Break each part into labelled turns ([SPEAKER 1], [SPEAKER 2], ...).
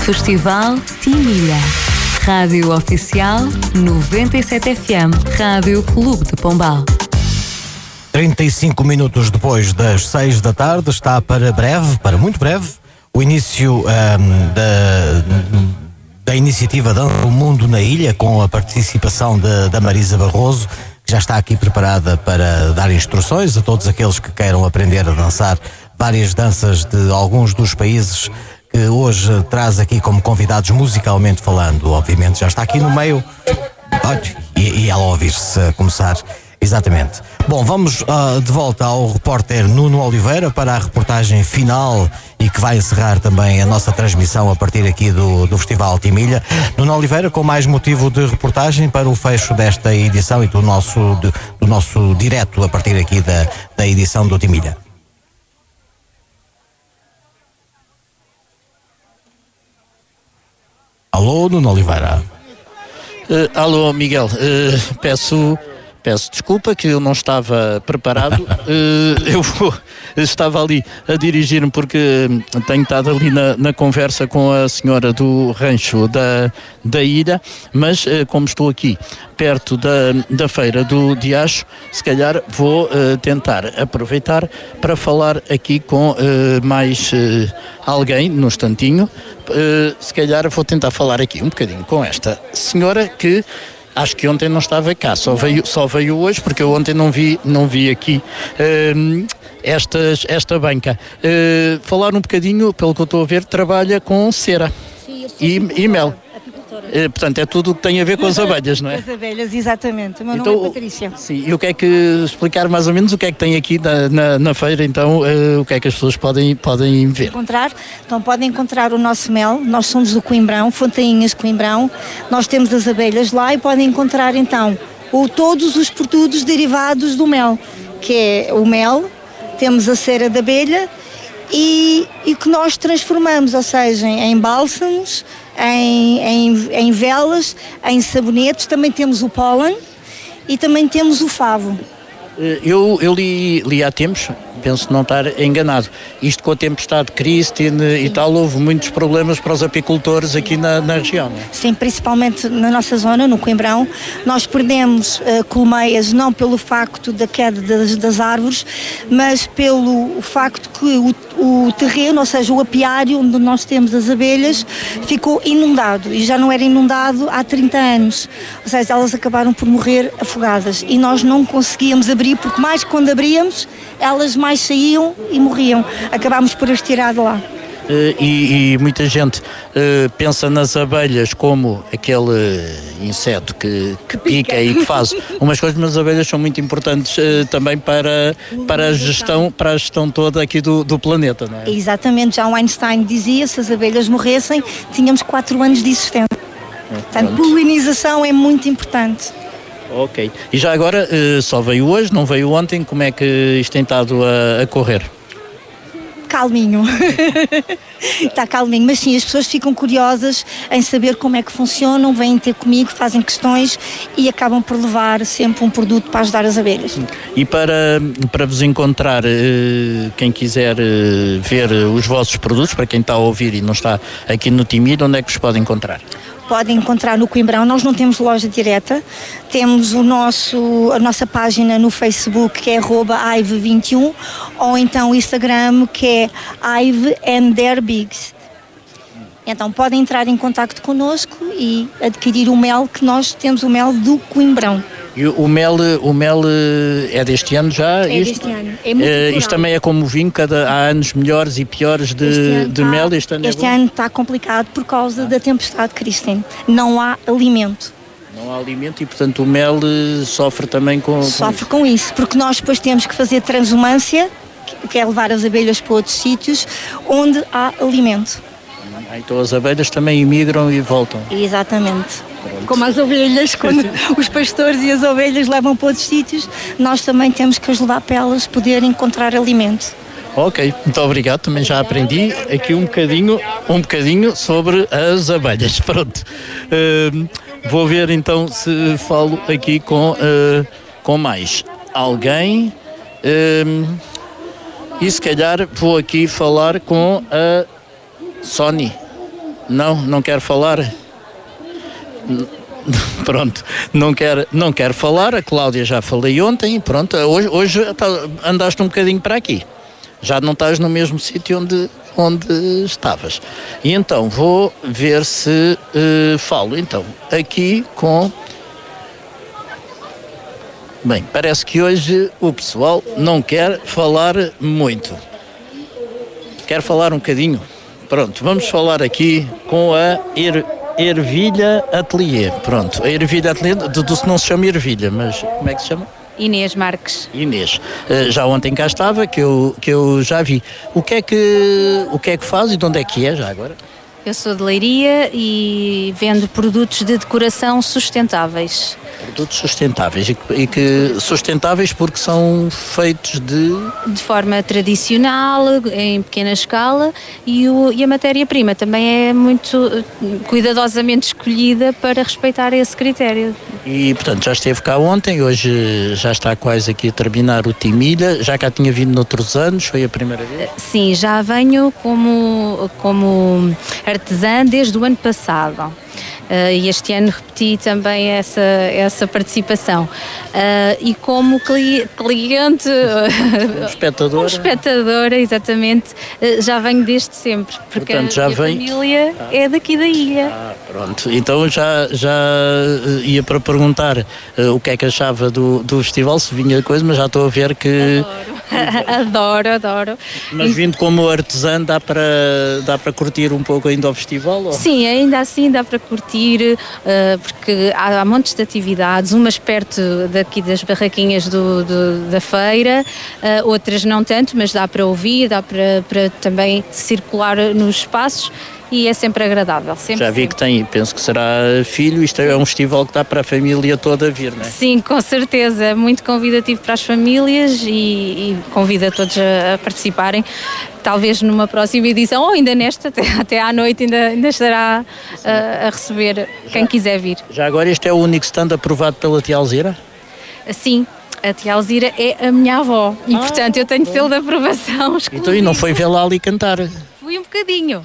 [SPEAKER 1] Festival Timilha. Rádio Oficial 97 FM. Rádio Clube de Pombal.
[SPEAKER 2] 35 minutos depois das 6 da tarde, está para breve, para muito breve, o início da iniciativa Dança o Mundo na Ilha, com a participação da Marisa Barroso, que já está aqui preparada para dar instruções a todos aqueles que queiram aprender a dançar várias danças de alguns dos países que hoje traz aqui como convidados musicalmente falando. Obviamente já está aqui no meio e ela ouvir-se a começar. Exatamente. Bom, vamos de volta ao repórter Nuno Oliveira para a reportagem final e que vai encerrar também a nossa transmissão a partir aqui do Festival Timilha. Nuno Oliveira, com mais motivo de reportagem para o fecho desta edição e do nosso direto a partir aqui da edição do Timilha. Alô, Nuno Oliveira.
[SPEAKER 3] Alô, Miguel. Peço desculpa que eu não estava preparado. Estava ali a dirigir-me porque tenho estado ali na conversa com a senhora do rancho da ilha, mas como estou aqui perto da feira do Diacho, se calhar vou tentar aproveitar para falar aqui com mais alguém no instantinho. Se calhar vou tentar falar aqui um bocadinho com esta senhora que acho que ontem não estava cá, só veio hoje, porque eu ontem não vi aqui esta banca. Falar um bocadinho, pelo que eu estou a ver, trabalha com cera.
[SPEAKER 4] Sim,
[SPEAKER 3] e mel. Portanto, é tudo o que tem a ver com as abelhas, não é?
[SPEAKER 4] As abelhas, exatamente. O meu
[SPEAKER 3] Então,
[SPEAKER 4] nome é Patrícia.
[SPEAKER 3] Sim, e o que é que, explicar mais ou menos o que é que tem aqui na feira, então, o que é que as pessoas podem ver?
[SPEAKER 4] Então podem encontrar o nosso mel, nós somos do Coimbrão, Fontainhas Coimbrão, nós temos as abelhas lá e podem encontrar então todos os produtos derivados do mel, que é o mel, temos a cera de abelha e que nós transformamos, ou seja, em bálsamos, em velas, em sabonetes, também temos o pólen e também temos o favo.
[SPEAKER 3] Eu li há tempos, penso não estar enganado, isto com a tempestade Christine e tal, houve muitos problemas para os apicultores aqui na região, não é?
[SPEAKER 4] Sim, principalmente na nossa zona, no Coimbrão, nós perdemos colmeias não pelo facto da queda das árvores, mas pelo facto que o terreno, ou seja, o apiário onde nós temos as abelhas, ficou inundado e já não era inundado há 30 anos, ou seja, elas acabaram por morrer afogadas e nós não conseguíamos abrir, porque mais quando abríamos, elas mais saíam e morriam. Acabámos por as tirar de lá.
[SPEAKER 3] E muita gente pensa nas abelhas como aquele inseto que pica e que faz umas coisas, mas as abelhas são muito importantes também para a gestão toda aqui do planeta, não é?
[SPEAKER 4] Exatamente, já o Einstein dizia, se as abelhas morressem, tínhamos 4 anos de existência. Portanto, polinização é muito importante.
[SPEAKER 3] Ok. E já agora, só veio hoje, não veio ontem, como é que isto tem estado a correr?
[SPEAKER 4] Calminho. Está calminho, mas sim, as pessoas ficam curiosas em saber como é que funcionam, vêm ter comigo, fazem questões e acabam por levar sempre um produto para ajudar as abelhas.
[SPEAKER 3] E para vos encontrar, quem quiser ver os vossos produtos, para quem está a ouvir e não está aqui no Timilha, onde é que vos pode encontrar?
[SPEAKER 4] Podem encontrar no Coimbrão, nós não temos loja direta, temos a nossa página no Facebook que é @aive21 ou então o Instagram que é Aive and Their Bigs. Então podem entrar em contacto connosco e adquirir o mel, que nós temos o mel do Coimbrão.
[SPEAKER 3] E o mel é deste ano já?
[SPEAKER 4] É deste ano. É muito
[SPEAKER 3] isto também é como o vinho, há anos melhores e piores de mel. Este
[SPEAKER 4] ano está complicado por causa da tempestade Christine. Não há alimento.
[SPEAKER 3] Não há alimento e, portanto, o mel sofre também com
[SPEAKER 4] isso, porque nós depois temos que fazer transumância, que é levar as abelhas para outros sítios onde há alimento.
[SPEAKER 3] Então as abelhas também imigram e voltam.
[SPEAKER 4] Exatamente. Como as ovelhas, quando os pastores e as ovelhas levam para outros sítios, nós também temos que as levar para elas poderem encontrar alimento.
[SPEAKER 3] Ok, muito obrigado, também já aprendi aqui um bocadinho sobre as abelhas. Pronto, vou ver então se falo aqui com mais alguém e se calhar vou aqui falar com a Sony. Não quer falar? Pronto, não quer falar. A Cláudia já falei ontem. Pronto, hoje andaste um bocadinho para aqui. Já não estás no mesmo sítio onde estavas. E então vou ver se falo então aqui com... Bem, parece que hoje o pessoal não quer falar muito. Quer falar um bocadinho? Pronto, vamos falar aqui com a Ervilha Atelier. Pronto, a Ervilha Atelier, não se chama Ervilha, mas como é que se chama?
[SPEAKER 5] Inês Marques.
[SPEAKER 3] Inês, já ontem cá estava, que eu já vi. O que é que faz e de onde é que é já agora?
[SPEAKER 5] Eu sou de Leiria e vendo produtos de decoração sustentáveis.
[SPEAKER 3] Produtos sustentáveis e que sustentáveis porque são feitos de
[SPEAKER 5] forma tradicional, em pequena escala, e a matéria-prima também é muito cuidadosamente escolhida para respeitar esse critério.
[SPEAKER 3] E portanto já esteve cá ontem, hoje já está quase aqui a terminar o Timilha. Já cá tinha vindo noutros anos, foi a primeira vez?
[SPEAKER 5] Sim, já venho como artesã desde o ano passado. E este ano repeti também essa participação. E como cliente, espectadora, exatamente, já venho desde sempre, porque portanto, a minha família é daqui da ilha.
[SPEAKER 3] Pronto, então já ia para perguntar o que é que achava do festival, se vinha coisa, mas já estou a ver que...
[SPEAKER 5] Adoro.
[SPEAKER 3] Mas vindo como artesã dá para curtir um pouco ainda o festival? Ou?
[SPEAKER 5] Sim, ainda assim dá para curtir, porque há montes de atividades, umas perto daqui das barraquinhas da feira, outras não tanto, mas dá para ouvir, dá para também circular nos espaços. E é sempre agradável.
[SPEAKER 3] Já vi que penso que será filho, isto é um festival que dá para a família toda vir, não é?
[SPEAKER 5] Sim, com certeza, é muito convidativo para as famílias e convido a todos a participarem, talvez numa próxima edição ou ainda nesta, até à noite ainda estará a receber quem quiser vir.
[SPEAKER 3] Já agora este é o único stand aprovado pela Tia Alzira?
[SPEAKER 5] Sim. A Tia Alzira é a minha avó e portanto eu tenho selo de aprovação exclusivo.
[SPEAKER 3] Então e não foi vê-la ali cantar?
[SPEAKER 5] Fui um bocadinho.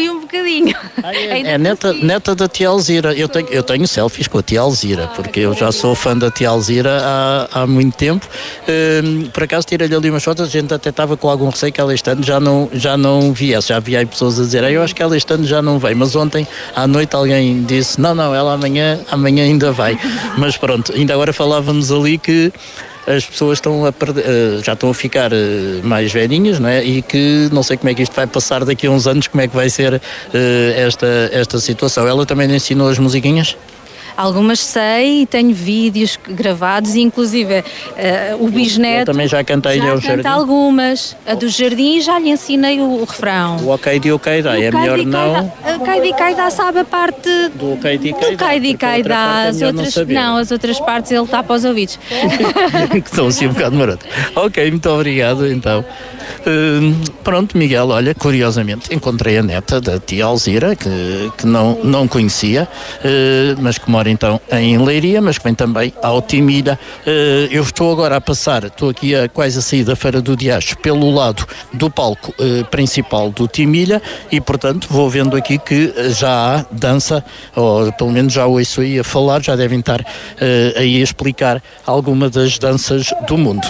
[SPEAKER 3] É neta da Tia Alzira. Eu tenho selfies com a Tia Alzira, porque eu já sou fã da Tia Alzira há muito tempo. Por acaso tirei-lhe ali umas fotos, a gente até estava com algum receio que ela este ano já não viesse. Já havia aí pessoas a dizer, eu acho que ela este ano já não veio, mas ontem à noite alguém disse, não, ela amanhã ainda vai. Mas pronto, ainda agora falávamos ali que as pessoas já estão a ficar mais velhinhas, não é? E que não sei como é que isto vai passar daqui a uns anos, como é que vai ser esta situação. Ela também ensinou as musiquinhas?
[SPEAKER 5] Algumas sei e tenho vídeos gravados e inclusive o bisneto...
[SPEAKER 3] Eu também já cantei-lhe ao jardim.
[SPEAKER 5] Algumas. A do jardim já lhe ensinei o refrão.
[SPEAKER 3] O ok de ok dá, é melhor não...
[SPEAKER 5] O ok de ok dá sabe a parte...
[SPEAKER 3] Do ok de ok dá.
[SPEAKER 5] As outras partes ele tapa os ouvidos.
[SPEAKER 3] Que estão assim um bocado maroto. Ok, muito obrigado então. Pronto, Miguel, olha, curiosamente encontrei a neta da Tia Alzira, que não conhecia, mas que mora então em Leiria, mas que vem também ao Timilha. Eu estou agora estou aqui quase a sair da Feira do Diacho pelo lado do palco principal do Timilha e portanto vou vendo aqui que já há dança, ou pelo menos já ouço aí a falar, já devem estar aí a explicar alguma das danças do mundo.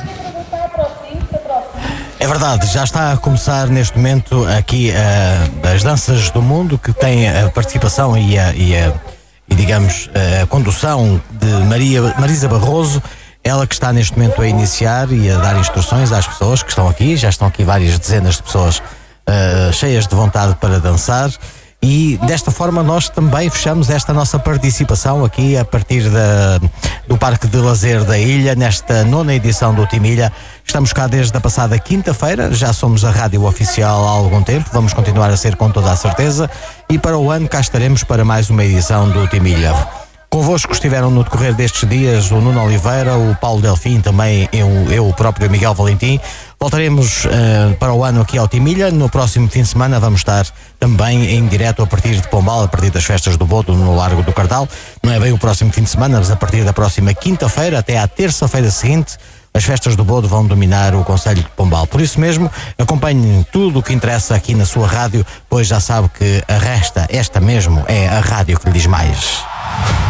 [SPEAKER 2] É verdade, já está a começar neste momento aqui as danças do mundo, que tem a participação e digamos a condução de Marisa Barroso, ela que está neste momento a iniciar e a dar instruções às pessoas que estão aqui. Já estão aqui várias dezenas de pessoas cheias de vontade para dançar. E desta forma nós também fechamos esta nossa participação aqui a partir do Parque de Lazer da Ilha, nesta 9ª edição do Timilha. Estamos cá desde a passada quinta-feira, já somos a rádio oficial há algum tempo, vamos continuar a ser com toda a certeza, e para o ano cá estaremos para mais uma edição do Timilha. Convosco estiveram no decorrer destes dias o Nuno Oliveira, o Paulo Delfim, também eu, o próprio Miguel Valentim. Voltaremos para o ano aqui ao Timilha. No próximo fim de semana vamos estar também em direto a partir de Pombal, a partir das festas do Bodo no Largo do Cardal. Não é bem o próximo fim de semana, mas a partir da próxima quinta-feira até à terça-feira seguinte as festas do Bodo vão dominar o concelho de Pombal. Por isso mesmo, acompanhe tudo o que interessa aqui na sua rádio, pois já sabe que esta mesmo é a rádio que lhe diz mais.